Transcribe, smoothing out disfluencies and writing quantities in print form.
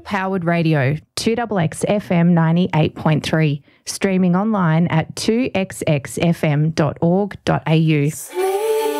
powered radio, 2XX FM 98.3, streaming online at 2xxfm.org.au.